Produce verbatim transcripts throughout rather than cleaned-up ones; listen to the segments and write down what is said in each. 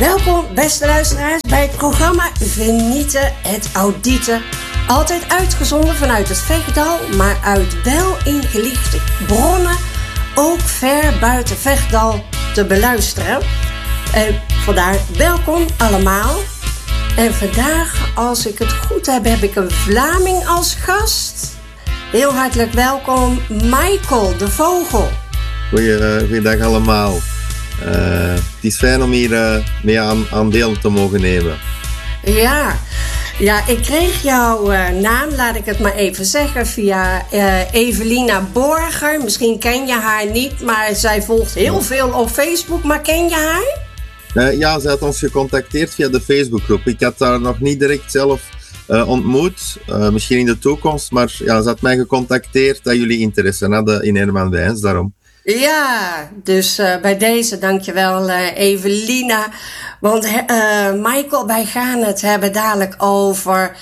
Welkom, beste luisteraars, bij het programma Vernieten het Audieten. Altijd uitgezonden vanuit het Vechtdal, maar uit wel ingelichte bronnen, ook ver buiten Vechtdal, te beluisteren. En vandaar welkom allemaal. En vandaag, als ik het goed heb, heb ik een Vlaming als gast. Heel hartelijk welkom, Michael de Vogel. Goeie, uh, goeiedag allemaal. Uh, het is fijn om hier uh, mee aan, aan deel te mogen nemen. Ja, ja ik kreeg jouw uh, naam, laat ik het maar even zeggen, via uh, Evelina Borger. Misschien ken je haar niet, maar zij volgt heel veel op Facebook. Maar ken je haar? Uh, ja, ze had ons gecontacteerd via de Facebookgroep. Ik had haar nog niet direct zelf uh, ontmoet, uh, misschien in de toekomst. Maar ja, ze had mij gecontacteerd dat jullie interesse hadden in Herman Wijns, daarom. Ja, dus uh, bij deze dankjewel uh, Evelina. Want uh, Michael, wij gaan het hebben dadelijk over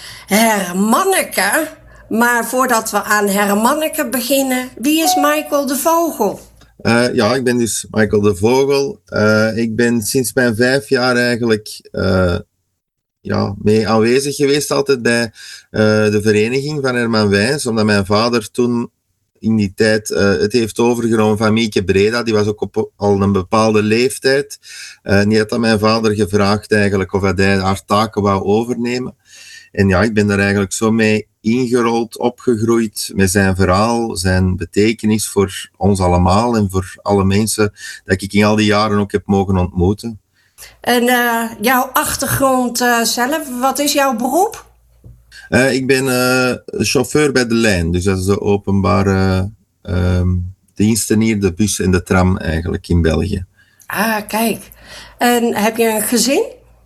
Hermanneke. Maar voordat we aan Hermanneke beginnen, wie is Michael de Vogel? Uh, ja, ik ben dus Michael de Vogel. Uh, ik ben sinds mijn vijf jaar eigenlijk uh, ja, mee aanwezig geweest altijd bij uh, de vereniging van Herman Wijns. Omdat mijn vader toen in die tijd uh, het heeft overgenomen van Mieke Breda. Die was ook op al een bepaalde leeftijd. Uh, die had aan mijn vader gevraagd eigenlijk of hij haar taken wou overnemen. En ja, ik ben daar eigenlijk zo mee ingerold, opgegroeid met zijn verhaal, zijn betekenis voor ons allemaal en voor alle mensen dat ik in al die jaren ook heb mogen ontmoeten. En uh, jouw achtergrond uh, zelf, wat is jouw beroep? Uh, ik ben uh, chauffeur bij de lijn, dus dat is de openbare uh, diensten hier, de bus en de tram eigenlijk in België. Ah, kijk. En heb je een gezin?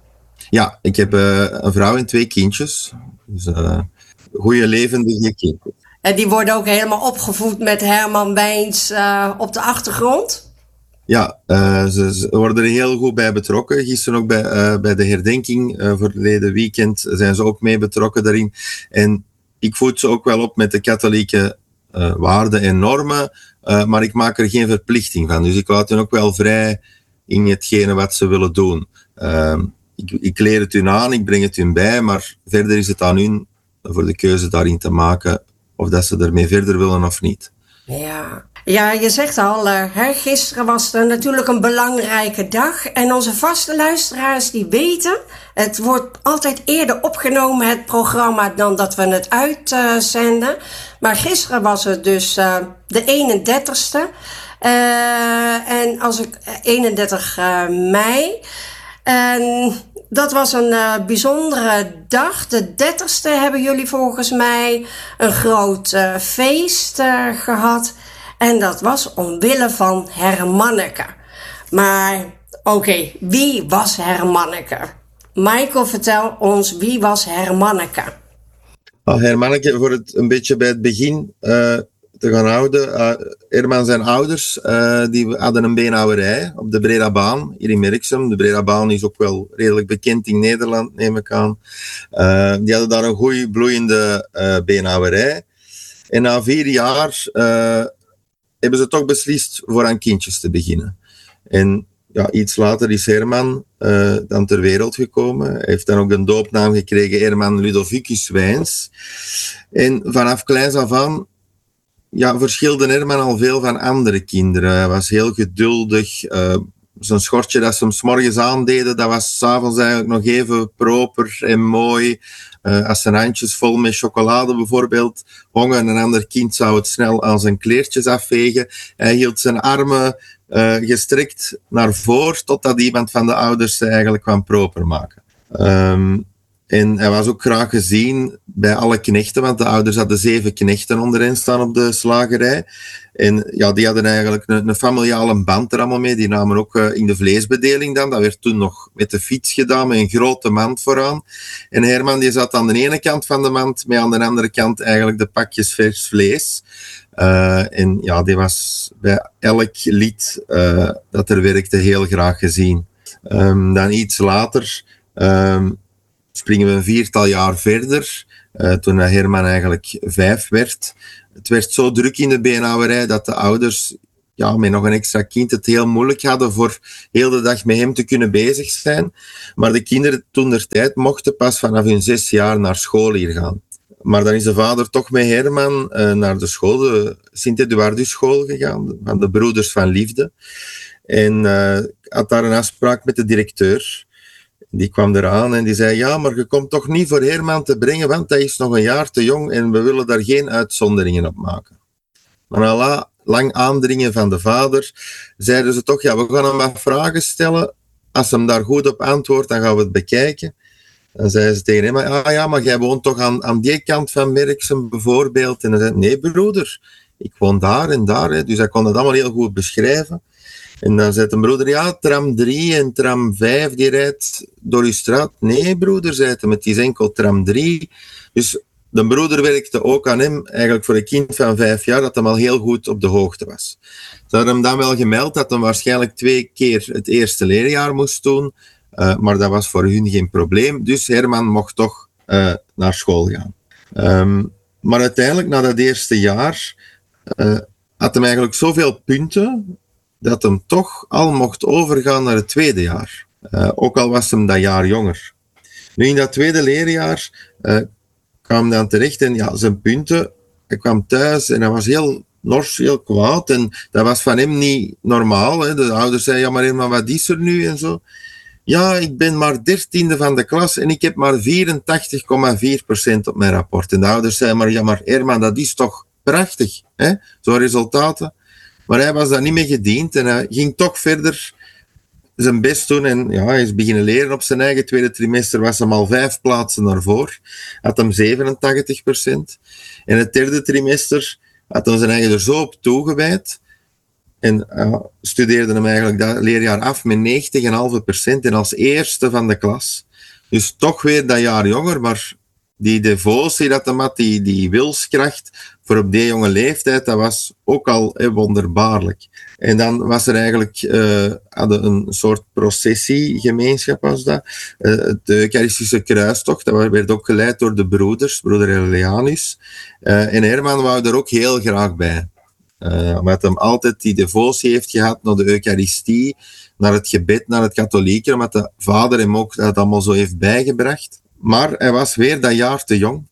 Ja, ik heb uh, een vrouw en twee kindjes. Dus uh, goede levendige kindjes. En die worden ook helemaal opgevoed met Herman Wijns uh, op de achtergrond? Ja, uh, ze, ze worden er heel goed bij betrokken. Gisteren ook bij, uh, bij de herdenking, uh, verleden weekend, zijn ze ook mee betrokken daarin. En ik voed ze ook wel op met de katholieke uh, waarden en normen, uh, maar ik maak er geen verplichting van. Dus ik laat hen ook wel vrij in hetgene wat ze willen doen. Uh, ik, ik leer het hun aan, ik breng het hun bij, maar verder is het aan hun voor de keuze daarin te maken of dat ze ermee verder willen of niet. Ja, ja je zegt al, uh, hè, gisteren was er natuurlijk een belangrijke dag. En onze vaste luisteraars die weten, het wordt altijd eerder opgenomen, het programma, dan dat we het uitzenden. Uh, maar gisteren was het dus uh, de eenendertigste. Uh, en als ik eenendertig mei. En dat was een uh, bijzondere dag. De dertigste hebben jullie volgens mij een groot uh, feest uh, gehad. En dat was omwille van Hermanneke. Maar oké, okay, wie was Hermanneke? Michael, vertel ons, wie was Hermanneke? Oh, Hermanneke, voor het een beetje bij het begin uh, te gaan houden. Uh, Herman zijn ouders, uh, die hadden een beenhouwerij op de Bredabaan, hier in Merksem. De Bredabaan is ook wel redelijk bekend in Nederland, neem ik aan. Uh, die hadden daar een goeie bloeiende uh, beenhouwerij. En na vier jaar uh, hebben ze toch beslist voor aan kindjes te beginnen. En ja, iets later is Herman uh, dan ter wereld gekomen. Hij heeft dan ook een doopnaam gekregen, Herman Ludovicus Wijns. En vanaf kleins af aan ja, verschilde Herman al veel van andere kinderen. Hij was heel geduldig. Uh, zijn schortje dat ze hem 's morgens aandeden, dat was 's avonds eigenlijk nog even proper en mooi. Uh, als zijn handjes vol met chocolade bijvoorbeeld hongen, een ander kind zou het snel aan zijn kleertjes afvegen. Hij hield zijn armen uh, gestrekt naar voren, totdat iemand van de ouders ze eigenlijk kwam proper maken. Um, En hij was ook graag gezien bij alle knechten, want de ouders hadden zeven knechten onder hen staan op de slagerij. En ja, die hadden eigenlijk een, een familiale band er allemaal mee. Die namen ook uh, in de vleesbedeling dan. Dat werd toen nog met de fiets gedaan, met een grote mand vooraan. En Herman die zat aan de ene kant van de mand, met aan de andere kant eigenlijk de pakjes vers vlees. Uh, en ja, die was bij elk lied uh, dat er werkte heel graag gezien. Um, dan iets later um, springen we een viertal jaar verder, uh, toen Herman eigenlijk vijf werd. Het werd zo druk in de beenhouwerij dat de ouders ja, met nog een extra kind het heel moeilijk hadden voor heel de dag met hem te kunnen bezig zijn. Maar de kinderen toen der tijd mochten pas vanaf hun zes jaar naar school hier gaan. Maar dan is de vader toch met Herman uh, naar de school, de Sint-Eduardus school gegaan, van de Broeders van Liefde. En uh, had daar een afspraak met de directeur. Die kwam eraan en die zei, ja, maar je komt toch niet voor Herman te brengen, want hij is nog een jaar te jong en we willen daar geen uitzonderingen op maken. Maar na lang aandringen van de vader, zeiden ze toch, ja, we gaan hem wat vragen stellen. Als hij daar goed op antwoordt, dan gaan we het bekijken. Dan zeiden ze tegen hem, ah ja, maar jij woont toch aan, aan die kant van Merksem bijvoorbeeld? En hij zei, nee broeder, ik woon daar en daar. Hè. Dus hij kon dat allemaal heel goed beschrijven. En dan zei de broeder, ja, tram drie en tram vijf, die rijdt door je straat. Nee, broeder, zei hij, het is enkel tram drie. Dus de broeder werkte ook aan hem, eigenlijk voor een kind van vijf jaar, dat hij al heel goed op de hoogte was. Ze hadden hem dan wel gemeld dat hij waarschijnlijk twee keer het eerste leerjaar moest doen, uh, maar dat was voor hun geen probleem. Dus Herman mocht toch uh, naar school gaan. Um, maar uiteindelijk, na dat eerste jaar, uh, had hij eigenlijk zoveel punten dat hem toch al mocht overgaan naar het tweede jaar. Uh, ook al was hem dat jaar jonger. Nu, in dat tweede leerjaar uh, kwam hij dan terecht en ja, zijn punten, hij kwam thuis en hij was heel nors, heel kwaad en dat was van hem niet normaal. Hè. De ouders zeiden, ja maar, maar wat is er nu en zo. Ja, ik ben maar dertiende van de klas en ik heb maar vierentachtig komma vier procent op mijn rapport. En de ouders zeiden, maar ja maar Herman, dat is toch prachtig, hè? Zo'n resultaten. Maar hij was daar niet mee gediend en hij ging toch verder zijn best doen. En ja, hij is beginnen leren op zijn eigen tweede trimester, was hem al vijf plaatsen naar voren. Had hem zevenentachtig procent. En het derde trimester had hij zijn eigen er zo op toegewijd. En uh, studeerde hem eigenlijk dat leerjaar af met negentig komma vijf procent en als eerste van de klas. Dus toch weer dat jaar jonger, maar die devotie dat hem had, die, die wilskracht voor op die jonge leeftijd, dat was ook al eh, wonderbaarlijk. En dan was er eigenlijk uh, hadden een soort processiegemeenschap was dat. Uh, de Eucharistische kruistocht, dat werd ook geleid door de broeders, broeder Elianus. Uh, en Herman wou er ook heel graag bij. Uh, omdat hij altijd die devotie heeft gehad naar de Eucharistie, naar het gebed, naar het katholieke, omdat de vader hem ook dat allemaal zo heeft bijgebracht. Maar hij was weer dat jaar te jong.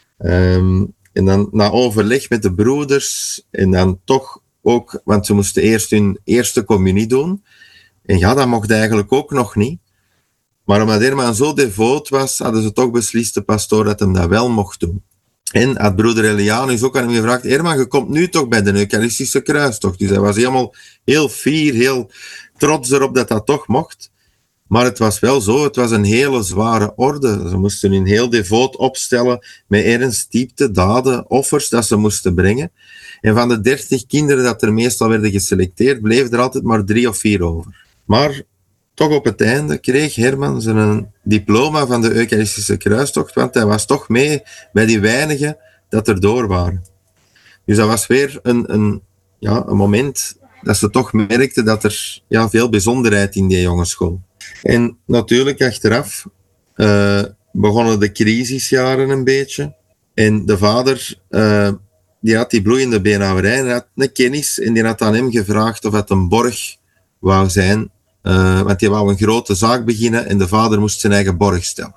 Um, en dan na overleg met de broeders, en dan toch ook, want ze moesten eerst hun eerste communie doen. En ja, dat mocht eigenlijk ook nog niet. Maar omdat Herman zo devoot was, hadden ze toch beslist, de pastoor, dat hem dat wel mocht doen. En had broeder Elianus ook aan hem gevraagd, Herman, je komt nu toch bij de Eucharistische kruistocht. Dus hij was helemaal heel fier, heel trots erop dat dat toch mocht. Maar het was wel zo, het was een hele zware orde. Ze moesten hun heel devoot opstellen met ernst, diepte, daden, offers dat ze moesten brengen. En van de dertig kinderen dat er meestal werden geselecteerd, bleef er altijd maar drie of vier over. Maar toch op het einde kreeg Herman zijn diploma van de Eucharistische kruistocht, want hij was toch mee bij die weinigen dat er door waren. Dus dat was weer een, een, ja, een moment dat ze toch merkten dat er ja, veel bijzonderheid in die jongensschool. En natuurlijk achteraf uh, begonnen de crisisjaren een beetje. En de vader, uh, die had die bloeiende beenhouwerij en had een kennis en die had aan hem gevraagd of het een borg wou zijn. Uh, want die wou een grote zaak beginnen en de vader moest zijn eigen borg stellen.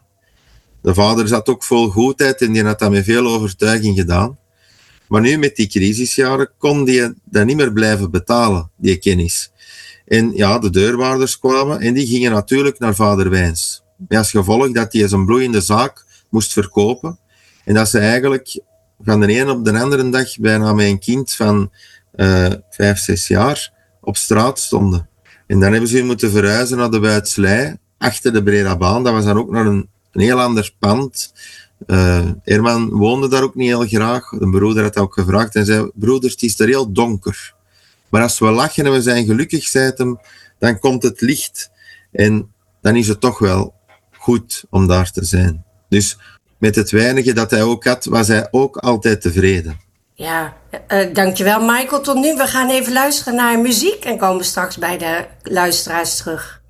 De vader zat ook vol goedheid en die had dat met veel overtuiging gedaan. Maar nu met die crisisjaren kon die dat niet meer blijven betalen, die kennis. En ja, de deurwaarders kwamen en die gingen natuurlijk naar vader Wijns. Met als gevolg dat hij zijn bloeiende zaak moest verkopen. En dat ze eigenlijk van de ene op de andere dag bijna met een kind van uh, vijf, zes jaar op straat stonden. En dan hebben ze moeten verhuizen naar de Wuitslei, achter de Bredabaan. Dat was dan ook naar een, een heel ander pand. Uh, Herman woonde daar ook niet heel graag. De broeder had ook gevraagd en zei, broeder, het is er heel donker. Maar als we lachen en we zijn gelukkig, zei het hem, dan komt het licht. En dan is het toch wel goed om daar te zijn. Dus met het weinige dat hij ook had, was hij ook altijd tevreden. Ja, uh, dankjewel Michael. Tot nu. We gaan even luisteren naar muziek en komen straks bij de luisteraars terug.